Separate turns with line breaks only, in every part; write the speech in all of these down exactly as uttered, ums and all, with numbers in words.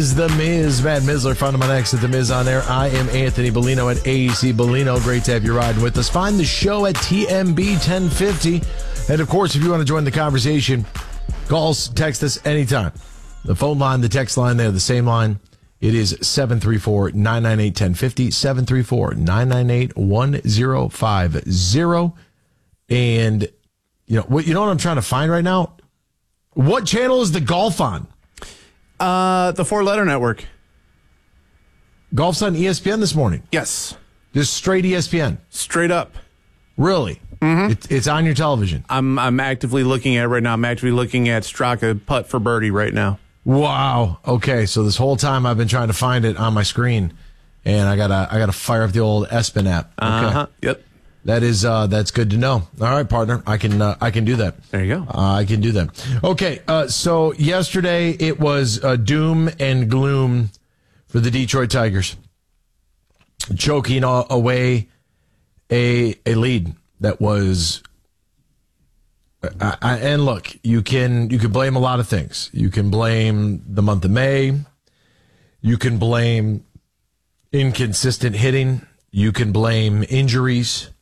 is The Miz. Matt Mizler, front of my next at The Miz on Air. I am Anthony Bellino at A C Bellino. Great to have you riding with us. Find the show at T M B ten fifty. And, of course, if you want to join the conversation, call us, text us anytime. The phone line, the text line, they're the same line. It is seven three four, nine nine eight, one zero five zero, seven three four, nine nine eight, one zero five zero. And, you know, what, you know what I'm trying to find right now? What channel is the golf on?
Uh, the Four Letter Network.
Golf's on E S P N this morning.
Yes.
Just straight E S P N.
Straight up.
Really? Mm-hmm. It, it's on your television.
I'm I'm actively looking at it right now. I'm actively looking at Straka putt for birdie right now.
Wow. Okay, so this whole time I've been trying to find it on my screen, and I gotta I gotta fire up the old Espen app. Okay.
Uh huh. Yep.
That is uh, that's good to know. All right, partner, I can uh, I can do that.
There you go.
Uh, I can do that. Okay. Uh, so yesterday it was uh, doom and gloom for the Detroit Tigers, choking away a a lead that was. I, I, and look, you can you can blame a lot of things. You can blame the month of May. You can blame inconsistent hitting. You can blame injuries.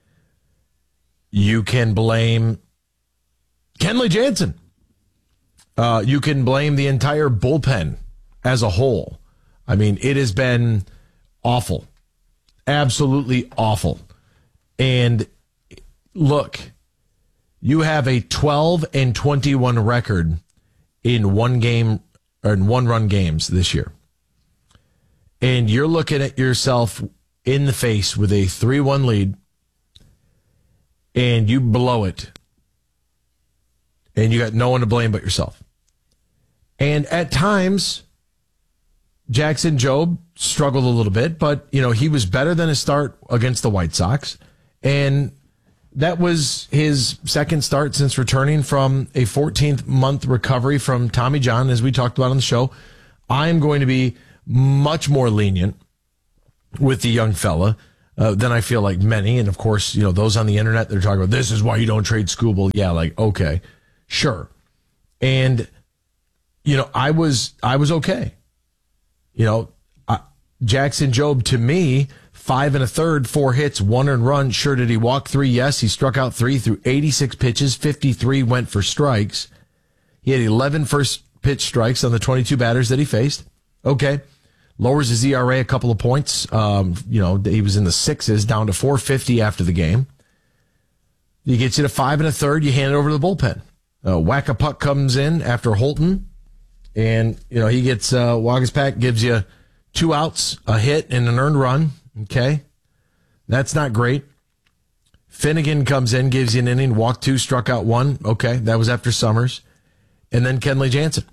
You can blame Kenley Jansen. Uh, you can blame the entire bullpen as a whole. I mean, it has been awful, absolutely awful. And look. You have a twelve and twenty-one record in one game or in one run games this year. And you're looking at yourself in the face with a three one lead and you blow it. And you got no one to blame but yourself. And at times, Jackson Jobe struggled a little bit, but you know, he was better than his start against the White Sox. And that was his second start since returning from a fourteenth month recovery from Tommy John, as we talked about on the show. I'm going to be much more lenient with the young fella uh, than I feel like many. And, of course, you know, those on the internet, they're talking about this is why you don't trade Skubal. Yeah, like, okay, sure. And, you know, I was I was okay. You know, uh, Jackson Jobe, to me, Five and a third, four hits, one earned run. Sure, did he walk three? Yes, he struck out three through eighty-six pitches. fifty-three went for strikes. He had eleven first pitch strikes on the twenty-two batters that he faced. Okay. Lowers his E R A a couple of points. Um, you know, he was in the sixes, down to four fifty after the game. He gets you to five and a third. You hand it over to the bullpen. Uh, Whack a Puck comes in after Holton. And, you know, he gets, uh, Waguespack gives you two outs, a hit, and an earned run. Okay, that's not great. Finnegan comes in, gives you an inning, walked two, struck out one. Okay, that was after Summers. And then Kenley Jansen.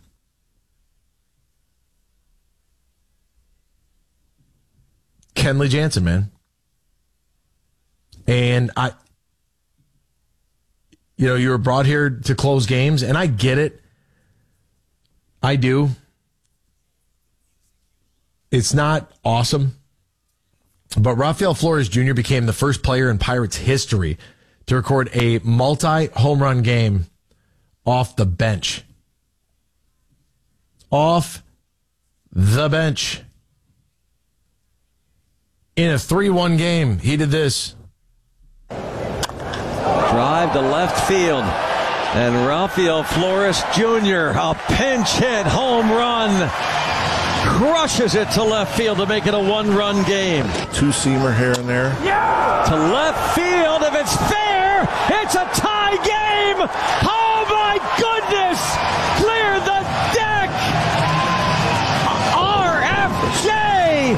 Kenley Jansen, man. And I, you know, you were brought here to close games, and I get it. I do. It's not awesome. But Rafael Flores Junior became the first player in Pirates history to record a multi-home run game off the bench. Off the bench. In a three one game, he did this.
Drive to left field. And Rafael Flores Junior, a pinch hit home run. Crushes it to left field to make it a one-run game.
Two-seamer here and there.
Yeah! To left field. If it's fair, it's a tie game. Oh, my goodness. Clear the deck. R F J.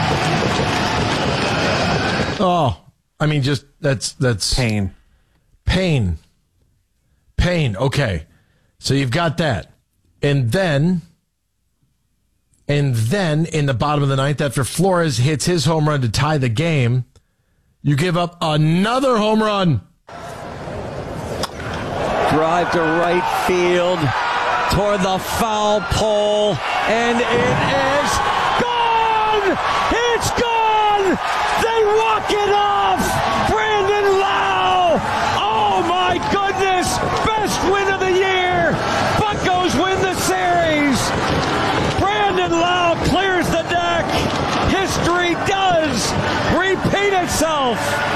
Oh, I mean, just that's that's
Pain.
Pain. Pain. Okay. So you've got that. And then... And then in the bottom of the ninth, after Flores hits his home run to tie the game, you give up another home run.
Drive to right field toward the foul pole, and it is gone! It's gone! They walk it off! Brandon Lau! Oh my goodness! Best win of the year! Buccos win the series! Brandon Lau repeat itself.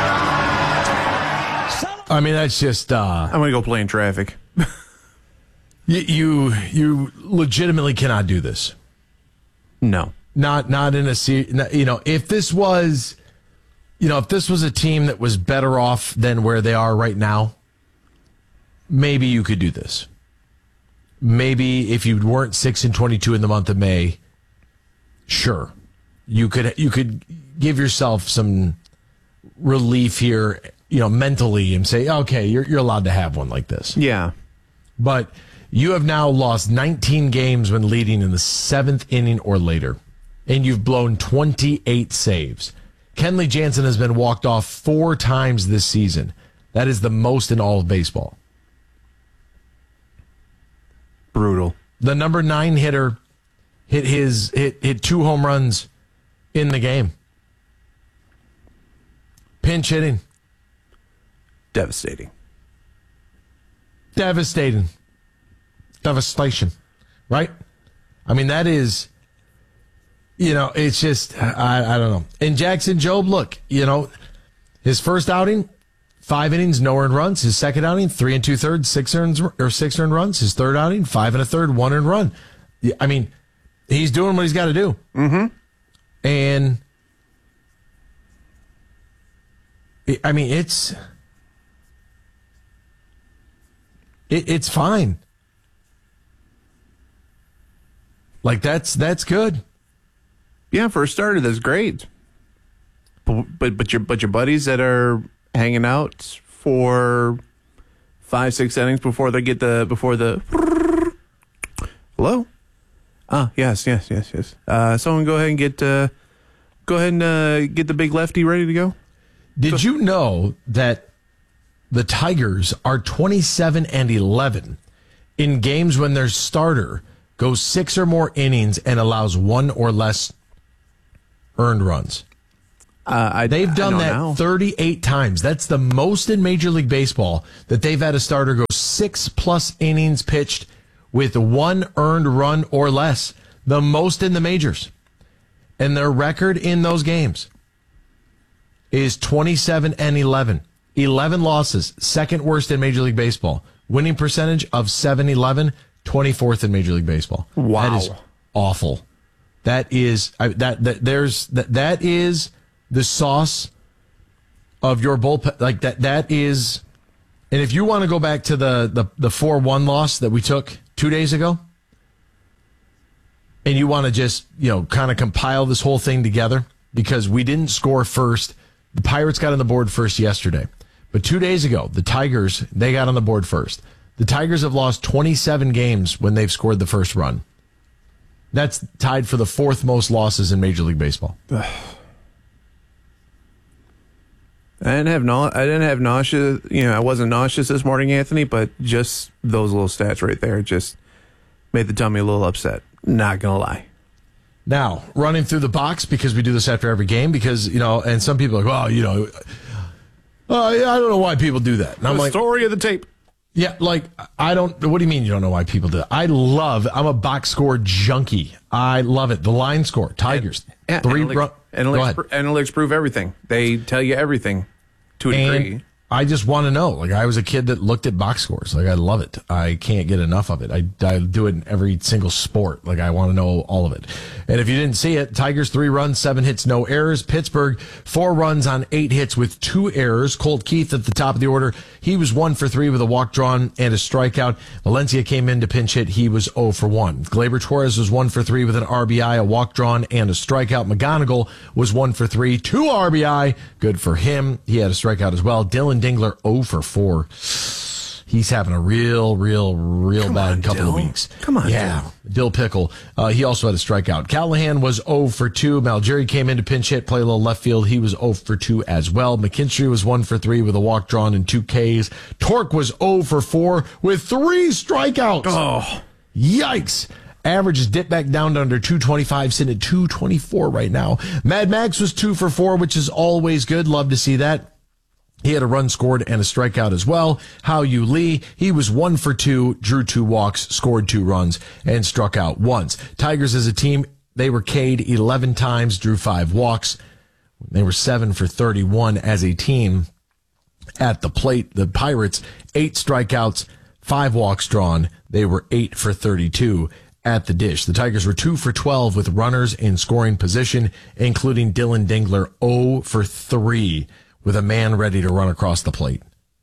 I mean, that's just uh,
I'm going to go play in traffic.
you, you you legitimately cannot do this.
No.
Not not in a se- you know, if this was you know, if this was a team that was better off than where they are right now, maybe you could do this. Maybe if you weren't six and twenty-two in the month of May, sure. You could you could give yourself some relief here, you know, mentally and say, okay, you're you're allowed to have one like this.
Yeah.
But you have now lost nineteen games when leading in the seventh inning or later, and you've blown twenty-eight saves. Kenley Jansen has been walked off four times this season. That is the most in all of baseball.
Brutal.
The number nine hitter hit his hit hit two home runs in the game. Pinch hitting.
Devastating.
Devastating. Devastation. Right? I mean, that is, you know, it's just, I, I don't know. And Jackson Jobe, look, you know, his first outing, five innings, no earned runs. His second outing, three and two thirds, six earned, or six earned runs. His third outing, five and a third, one earned run. I mean, he's doing what he's got to do.
Mm-hmm.
And, I mean, it's, it, it's fine. Like, that's, that's good.
Yeah, for a starter, that's great. But, but, but your, but your buddies that are hanging out for five, six innings before they get the, before the, hello? Ah, yes, yes, yes, yes. Uh, someone go ahead and get, uh, go ahead and uh, get the big lefty ready to go.
Did you know that the Tigers are twenty-seven and eleven in games when their starter goes six or more innings and allows one or less earned runs?
Uh, I,
They've done
I
that
know.
thirty-eight times. That's the most in Major League Baseball that they've had a starter go six plus innings pitched with one earned run or less. The most in the majors. And their record in those games is twenty-seven and eleven. eleven losses, second worst in Major League Baseball. Winning percentage of seven eleven, twenty-fourth in Major League Baseball.
Wow.
That is awful. That is I, that that there's that that is the sauce of your bullpen. Like that that is. And if you want to go back to the the the four one loss that we took two days ago, and you want to just, you know, kind of compile this whole thing together, because we didn't score first. The Pirates got on the board first yesterday. But two days ago, the Tigers, they got on the board first. The Tigers have lost twenty-seven games when they've scored the first run. That's tied for the fourth most losses in Major League Baseball.
I didn't have no, I didn't have nausea. You know, I wasn't nauseous this morning, Anthony, but just those little stats right there just made the tummy a little upset. Not gonna lie.
Now, running through the box, because we do this after every game, because, you know, and some people are like, well, you know, uh, I don't know why people do that. And I'm
The
like,
story of the tape.
yeah, like, I don't, what do you mean you don't know why people do that? I love, I'm a box score junkie. I love it. The line score, Tigers.
Yeah,
three
analytics,
run, go
analytics,
ahead.
pr- analytics prove everything. They tell you everything to a degree.
And I just want to know. Like, I was a kid that looked at box scores. Like, I love it. I can't get enough of it. I, I do it in every single sport. Like, I want to know all of it. And if you didn't see it, Tigers three runs, seven hits, no errors. Pittsburgh, four runs on eight hits with two errors. Colt Keith at the top of the order. He was one for three with a walk drawn and a strikeout. Valencia came in to pinch hit. He was zero for one. Gleyber Torres was one for three with an R B I, a walk drawn, and a strikeout. McGonigal was one for three, two R B I. Good for him. He had a strikeout as well. Dylan Dingler, zero for four. He's having a real, real, real
Come
bad
on,
couple
Dill.
of weeks.
Come on,
yeah. Dill Pickle. Uh, he also had a strikeout. Callahan was zero for two. Malgeri came in to pinch hit, play a little left field. He was zero for two as well. McKinstry was one for three with a walk drawn and two Ks. Torque was zero for four with three strikeouts.
Oh,
Yikes. Average is dipped back down to under two twenty-five, sitting at two twenty-four right now. Mad Max was two for four, which is always good. Love to see that. He had a run scored and a strikeout as well. Hao Yu Lee, he was one for two, drew two walks, scored two runs, and struck out once. Tigers as a team, they were K'd eleven times, drew five walks. They were seven for thirty-one as a team at the plate. The Pirates, eight strikeouts, five walks drawn. They were eight for thirty-two at the dish. The Tigers were two for twelve with runners in scoring position, including Dylan Dingler, zero for three with a man ready to run across the plate.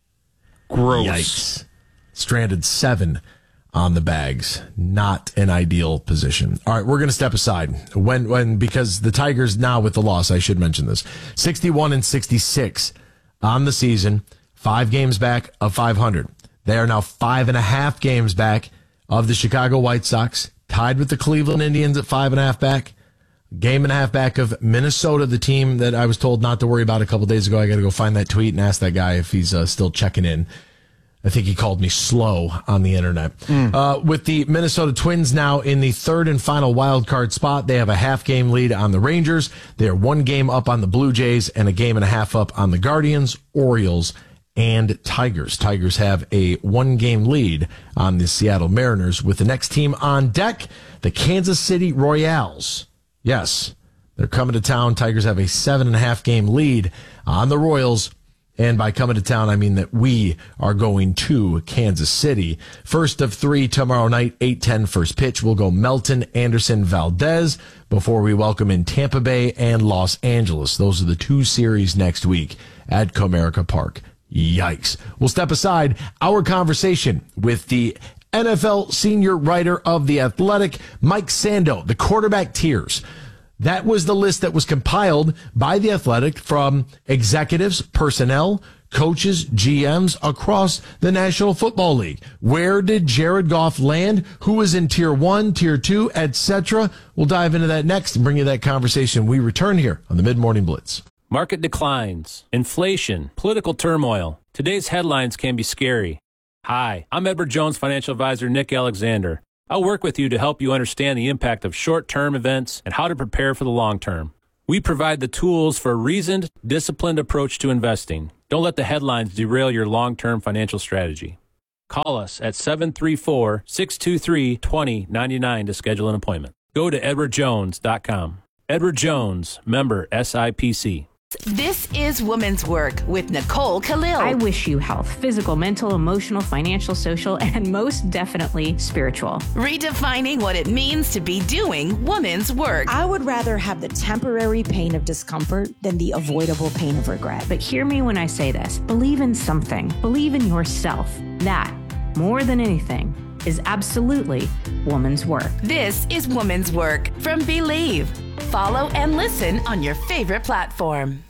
Gross.
Yikes. Stranded seven on the bags. Not an ideal position. All right, we're going to step aside when, when, because the Tigers now with the loss, I should mention this, sixty-one and sixty-six on the season, five games back of five hundred. They are now five and a half games back of the Chicago White Sox, tied with the Cleveland Indians at five and a half back. Game and a half back of Minnesota, the team that I was told not to worry about a couple days ago. I got to go find that tweet and ask that guy if he's uh, still checking in. I think he called me slow on the internet. Mm. Uh, with the Minnesota Twins now in the third and final wild card spot, they have a half game lead on the Rangers. They are one game up on the Blue Jays and a game and a half up on the Guardians, Orioles, and Tigers. Tigers have a one game lead on the Seattle Mariners, with the next team on deck, the Kansas City Royals. Yes, they're coming to town. Tigers have a seven and a half game lead on the Royals. And by coming to town, I mean that we are going to Kansas City. First of three tomorrow night, eight ten first pitch. We'll go Melton, Anderson, Valdez before we welcome in Tampa Bay and Los Angeles. Those are the two series next week at Comerica Park. Yikes. We'll step aside our conversation with the N F L senior writer of The Athletic, Mike Sando, the quarterback tiers. That was the list that was compiled by The Athletic from executives, personnel, coaches, G Ms across the National Football League. Where did Jared Goff land? Who was in tier one, tier two, et cetera? We'll dive into that next and bring you that conversation. We return here on the Mid-Morning Blitz.
Market declines, inflation, political turmoil. Today's headlines can be scary. Hi, I'm Edward Jones financial advisor Nick Alexander. I'll work with you to help you understand the impact of short-term events and how to prepare for the long term. We provide the tools for a reasoned, disciplined approach to investing. Don't let the headlines derail your long-term financial strategy. Call us at seven three four, six two three, two zero nine nine to schedule an appointment. Go to edward jones dot com. Edward Jones, member S I P C.
This is Women's Work with Nicole Khalil.
I wish you health, physical, mental, emotional, financial, social, and most definitely spiritual.
Redefining what it means to be doing women's work.
I would rather have the temporary pain of discomfort than the avoidable pain of regret.
But hear me when I say this. Believe in something. Believe in yourself. That, more than anything, is absolutely woman's work.
This is Woman's Work from Believe. Follow and listen on your favorite platform.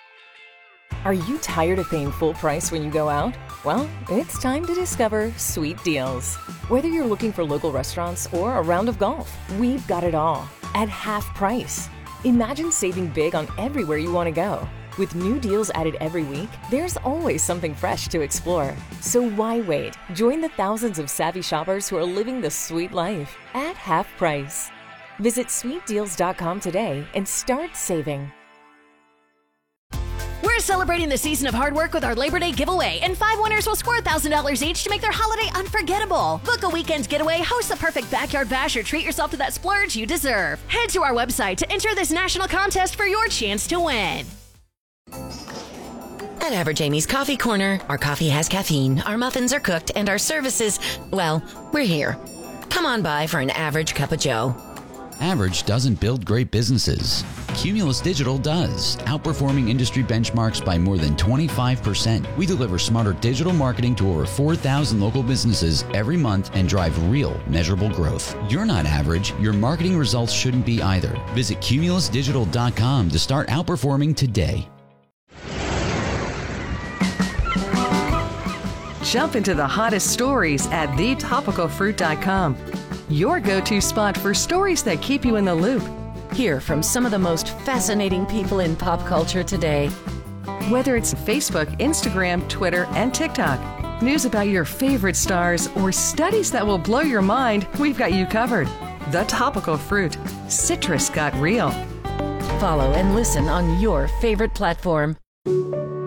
Are you tired of paying full price when you go out? Well, it's time to discover Sweet Deals. Whether you're looking for local restaurants or a round of golf, we've got it all at half price. Imagine saving big on everywhere you want to go. With new deals added every week, there's always something fresh to explore. So why wait? Join the thousands of savvy shoppers who are living the sweet life at half price. Visit sweet deals dot com today and start saving.
We're celebrating the season of hard work with our Labor Day giveaway, and five winners will score one thousand dollars each to make their holiday unforgettable. Book a weekend getaway, host the perfect backyard bash, or treat yourself to that splurge you deserve. Head to our website to enter this national contest for your chance to win.
At Average Amy's Coffee Corner, our coffee has caffeine, our muffins are cooked, and our services, well, we're here. Come on by for an average cup of joe.
Average doesn't build great businesses. Cumulus Digital does, outperforming industry benchmarks by more than twenty-five percent. We deliver smarter digital marketing to over four thousand local businesses every month and drive real, measurable growth. You're not average. Your marketing results shouldn't be either. Visit cumulus digital dot com to start outperforming today.
Jump into the hottest stories at the topical fruit dot com. Your go-to spot for stories that keep you in the loop.
Hear from some of the most fascinating people in pop culture today.
Whether it's Facebook, Instagram, Twitter, and TikTok, news about your favorite stars, or studies that will blow your mind, we've got you covered. The Topical Fruit. Citrus got real.
Follow and listen on your favorite platform.